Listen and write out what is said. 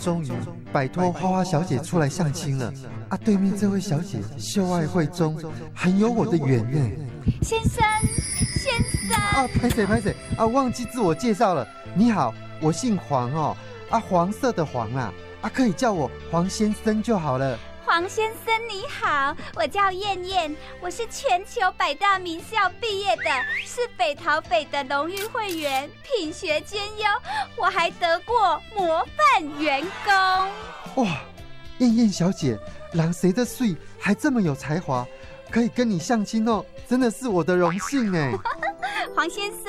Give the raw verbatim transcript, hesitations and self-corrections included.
终于摆脱花花小姐出来相亲了啊！对面这位小姐秀爱慧中，很有我的缘呢。 先生，先生啊，拍谁拍谁啊！忘记自我介绍了。你好，我姓黄哦，啊，黄色的黄啦，啊，可以叫我黄先生就好了。 黄先生你好，我叫燕燕，我是全球百大名校毕业的，是北桃北的荣誉会员，品学兼优，我还得过模范员工。 哇，燕燕小姐，人谁的水还这么有才华，可以跟你相亲哦，真的是我的荣幸哎。 黄先生，